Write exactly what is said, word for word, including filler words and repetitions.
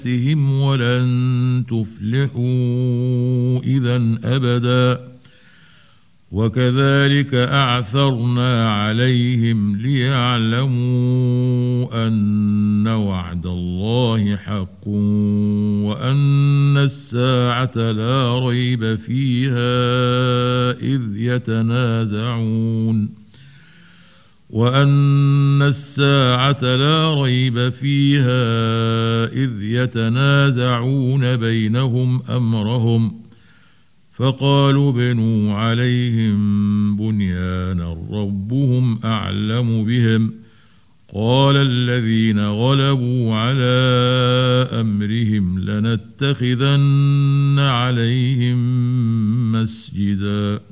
تِهِمْ وَلَن تُفْلِحُوا إِذًا أَبَدًا وَكَذَلِكَ أَعْثَرْنَا عَلَيْهِمْ لِيَعْلَمُوا أَنَّ وَعْدَ اللَّهِ حَقٌّ وَأَنَّ السَّاعَةَ لَا رَيْبَ فِيهَا إِذْ يَتَنَازَعُونَ وَأَنَّ السَّاعَةَ لَا رَيْبَ فِيهَا إِذْ يَتَنَازَعُونَ بَيْنَهُمْ أَمْرَهُمْ فَقَالُوا ابْنُوا عَلَيْهِمْ بُنْيَانًا رَبُّهُمْ أَعْلَمُ بِهِمْ قَالَ الَّذِينَ غَلَبُوا عَلَى أَمْرِهِمْ لَنَتَّخِذَنَّ عَلَيْهِمْ مَسْجِدًا